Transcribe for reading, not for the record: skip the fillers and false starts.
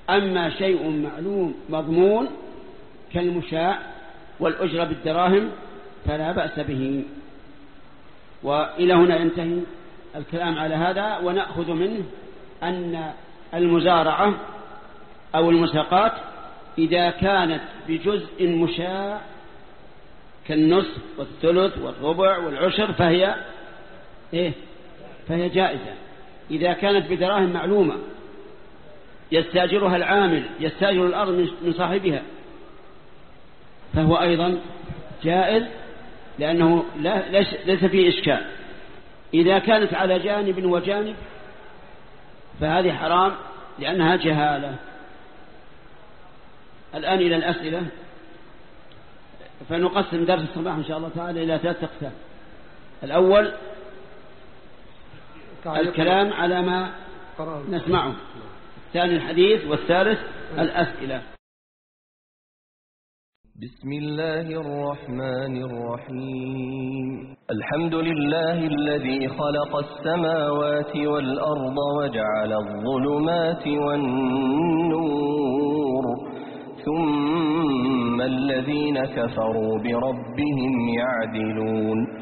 أما شيء معلوم مضمون كالمشاع والأجرة بالدراهم فلا بأس به. وإلى هنا ينتهي الكلام على هذا، ونأخذ منه أن المزارعة أو المساقات إذا كانت بجزء مشاع كالنصف والثلث والربع والعشر فهي جائزة. إذا كانت بدراهم معلومة يستأجرها العامل، يستأجر الأرض من صاحبها، فهو أيضا جائز لأنه ليس فيه إشكال. إذا كانت على جانب وجانب فهذه حرام لأنها جهالة. الآن إلى الأسئلة، فنقسم درس الصباح إن شاء الله تعالى إلى 3 أقسام. الأول الكلام على ما نسمعه، الثاني الحديث، والثالث الأسئلة. بسم الله الرحمن الرحيم. الحمد لله الذي خلق السماوات والأرض وجعل الظلمات والنور، ثم الذين كفروا بربهم يعدلون.